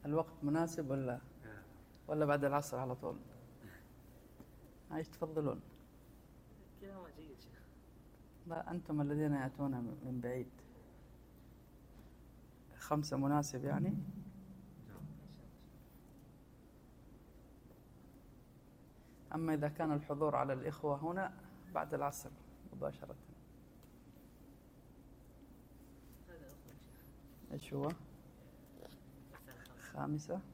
الوقت مناسب ولا بعد العصر على طول؟ ايش تفضلون؟ كلاهما جيد شيخ. لا، أنتم الذين يأتون من بعيد. 5 مناسب يعني؟ نعم. أما إذا كان الحضور على الإخوة هنا بعد العصر مباشرة. هذا أفضل شيخ. إيش هو؟ 5.